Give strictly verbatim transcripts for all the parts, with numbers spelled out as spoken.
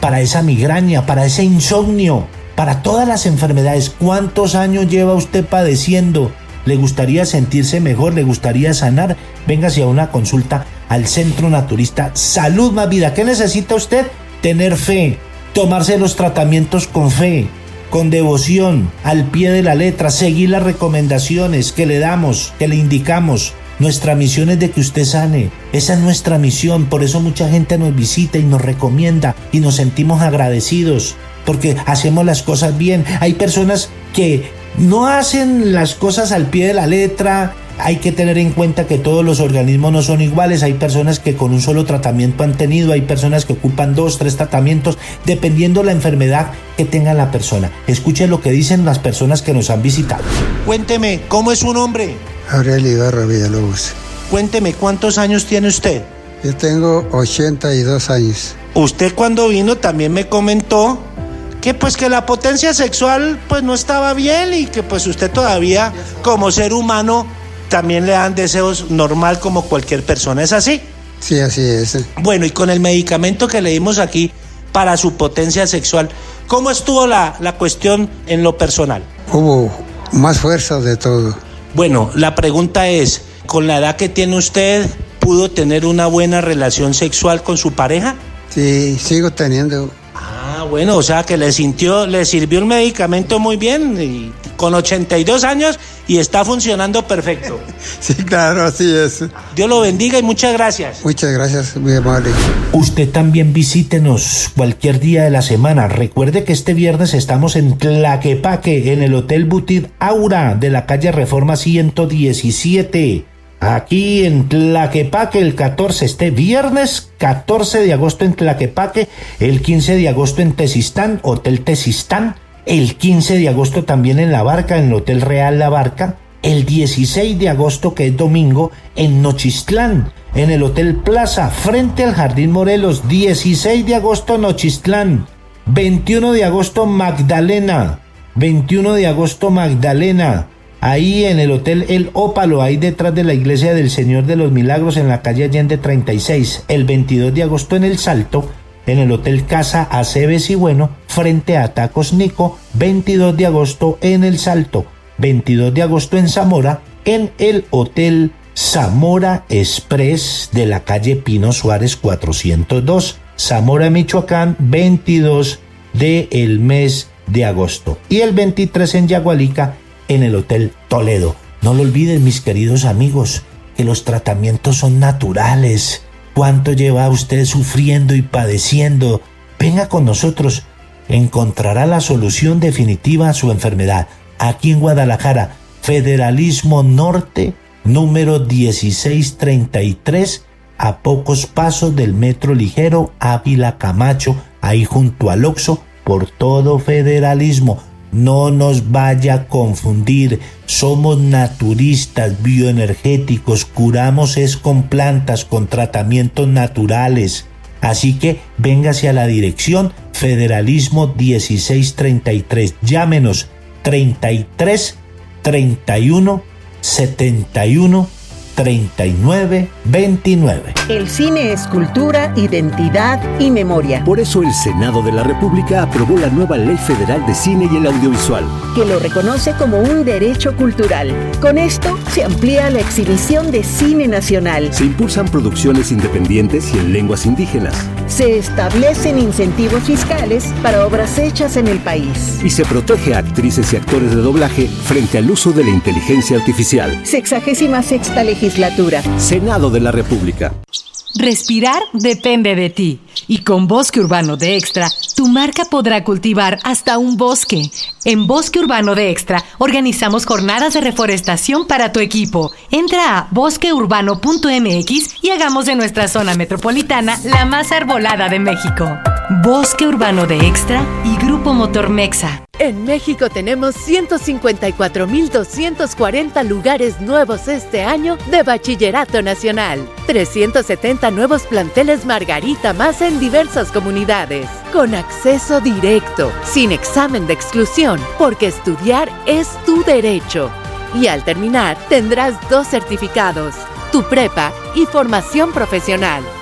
para esa migraña, para ese insomnio, para todas las enfermedades. ¿Cuántos años lleva usted padeciendo? ¿Le gustaría sentirse mejor? ¿Le gustaría sanar? Véngase a una consulta al Centro Naturista Salud Más Vida. ¿Qué necesita usted? Tener fe, tomarse los tratamientos con fe, con devoción, al pie de la letra, seguir las recomendaciones que le damos, que le indicamos. Nuestra misión es de que usted sane. Esa es nuestra misión. Por eso mucha gente nos visita y nos recomienda y nos sentimos agradecidos porque hacemos las cosas bien. Hay personas que no hacen las cosas al pie de la letra. Hay que tener en cuenta que todos los organismos no son iguales. Hay personas que con un solo tratamiento han tenido, hay personas que ocupan dos, tres tratamientos, dependiendo la enfermedad que tenga la persona. Escuche lo que dicen las personas que nos han visitado. Cuénteme, ¿cómo es su nombre? Aurelio Ibarra Villalobos. Cuénteme, ¿cuántos años tiene usted? Yo tengo ochenta y dos años. Usted cuando vino también me comentó que pues que la potencia sexual pues no estaba bien y que pues usted todavía como ser humano también le dan deseos normal como cualquier persona. ¿Es así? Sí, así es. Bueno, y con el medicamento que le dimos aquí para su potencia sexual, ¿cómo estuvo la, la cuestión en lo personal? Hubo más fuerza de todo. Bueno, la pregunta es, ¿con la edad que tiene usted, pudo tener una buena relación sexual con su pareja? Sí, sigo teniendo. Ah, bueno, o sea que le sintió, le sirvió el medicamento muy bien, y con ochenta y dos años y está funcionando perfecto. Sí, claro, así es. Dios lo bendiga y muchas gracias. Muchas gracias, muy amable. Usted también visítenos cualquier día de la semana. Recuerde que este viernes estamos en Tlaquepaque, en el Hotel Boutique Aura de la calle Reforma ciento diecisiete. Aquí en Tlaquepaque el catorce, este viernes catorce de agosto en Tlaquepaque, el quince de agosto en Tezistán, Hotel Tezistán, el quince de agosto también en La Barca, en el Hotel Real La Barca, el dieciséis de agosto, que es domingo, en Nochistlán, en el Hotel Plaza, frente al Jardín Morelos, dieciséis de agosto Nochistlán, veintiuno de agosto Magdalena, veintiuno de agosto Magdalena, ahí en el Hotel El Ópalo, ahí detrás de la Iglesia del Señor de los Milagros, en la calle Allende treinta y seis, el veintidós de agosto en El Salto, en el Hotel Casa Aceves y Bueno, frente a Tacos Nico, veintidós de agosto en El Salto, veintidós de agosto en Zamora, en el Hotel Zamora Express de la calle Pino Suárez cuatrocientos dos, Zamora, Michoacán, veintidós del mes de agosto, y el veintitrés en Yagualica, en el Hotel Toledo. No lo olviden, mis queridos amigos, que los tratamientos son naturales. ¿Cuánto lleva usted sufriendo y padeciendo? Venga con nosotros, encontrará la solución definitiva a su enfermedad. Aquí en Guadalajara, Federalismo Norte, número dieciséis treinta y tres, a pocos pasos del Metro Ligero Ávila Camacho, ahí junto al Oxxo, por todo Federalismo. No nos vaya a confundir, somos naturistas, bioenergéticos, curamos es con plantas, con tratamientos naturales. Así que véngase a la dirección Federalismo dieciséis treinta y tres, llámenos treinta y tres, treinta y uno, setenta y uno, treinta y nueve, veintinueve. El cine es cultura, identidad y memoria. Por eso el Senado de la República aprobó la nueva Ley Federal de Cine y el Audiovisual, que lo reconoce como un derecho cultural. Con esto se amplía la exhibición de cine nacional. Se impulsan producciones independientes y en lenguas indígenas. Se establecen incentivos fiscales para obras hechas en el país. Y se protege a actrices y actores de doblaje frente al uso de la inteligencia artificial. Sexagésima sexta legislatura. Senado de la República. Respirar depende de ti. Y con Bosque Urbano de Extra, tu marca podrá cultivar hasta un bosque. En Bosque Urbano de Extra, organizamos jornadas de reforestación para tu equipo. Entra a bosque urbano punto m x y hagamos de nuestra zona metropolitana la más arbolada de México. Bosque Urbano de Extra y Grupo Motor Mexa. En México tenemos ciento cincuenta y cuatro mil doscientos cuarenta lugares nuevos este año de Bachillerato Nacional. trescientos setenta nuevos planteles Margarita más en diversas comunidades. Con acceso directo, sin examen de exclusión, porque estudiar es tu derecho. Y al terminar, tendrás dos certificados, tu prepa y formación profesional.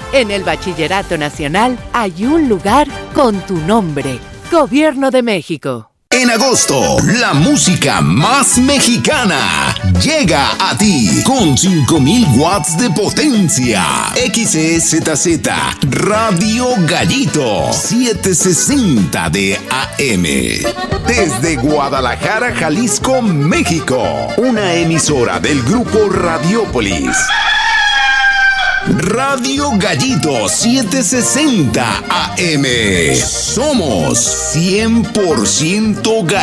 En el Bachillerato Nacional hay un lugar con tu nombre. Gobierno de México. En agosto, la música más mexicana llega a ti con cinco mil watts de potencia. X E Z Z Radio Gallito setecientos sesenta de A M. Desde Guadalajara, Jalisco, México. Una emisora del grupo Radiopolis. Radio Gallito setecientos sesenta A M. Somos cien por ciento Gallito.